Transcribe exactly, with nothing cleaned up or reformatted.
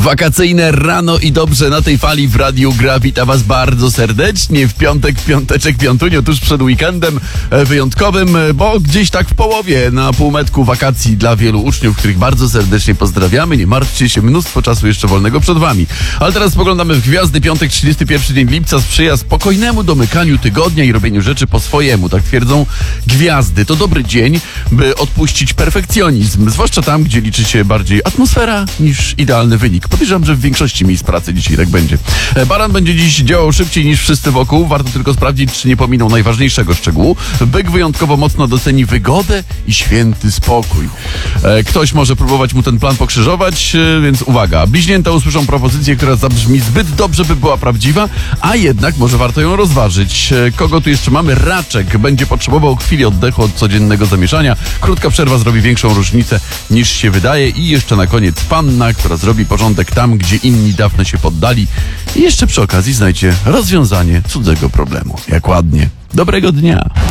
Wakacyjne rano i dobrze na tej fali w Radiu Gra. Wita was bardzo serdecznie w piątek, piąteczek, piątunio, tuż przed weekendem wyjątkowym, bo gdzieś tak w połowie, na półmetku wakacji dla wielu uczniów, których bardzo serdecznie pozdrawiamy. Nie martwcie się, mnóstwo czasu jeszcze wolnego przed wami. Ale teraz spoglądamy w gwiazdy. Piątek, trzydziesty pierwszy dzień lipca sprzyja spokojnemu domykaniu tygodnia i robieniu rzeczy po swojemu. Tak twierdzą gwiazdy. To dobry dzień, by odpuścić perfekcjonizm, zwłaszcza tam, gdzie liczy się bardziej atmosfera niż idealny wynik. Podejrzewam, że w większości miejsc pracy dzisiaj tak będzie. Baran będzie dziś działał szybciej niż wszyscy wokół. Warto tylko sprawdzić, czy nie pominął najważniejszego szczegółu. Byk wyjątkowo mocno doceni wygodę i święty spokój. Ktoś może próbować mu ten plan pokrzyżować, więc uwaga. Bliźnięta usłyszą propozycję, która zabrzmi zbyt dobrze, by była prawdziwa, a jednak może warto ją rozważyć. Kogo tu jeszcze mamy? Raczek będzie potrzebował chwili oddechu od codziennego zamieszania. Krótka przerwa zrobi większą różnicę niż się wydaje. I jeszcze na koniec panna, która zrobi porządek tam, gdzie inni dawno się poddali. I jeszcze przy okazji znajdzie rozwiązanie cudzego problemu. Jak ładnie. Dobrego dnia.